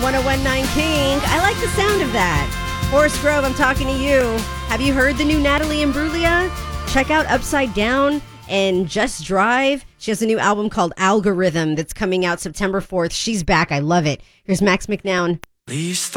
1019 King. I like the sound of that. Forest Grove, I'm talking to you. Have you heard the new Natalie Imbruglia? Check out Upside Down and Just Drive. She has a new album called Algorithm that's coming out September 4th. She's back. I love it. Here's Max McNown. Please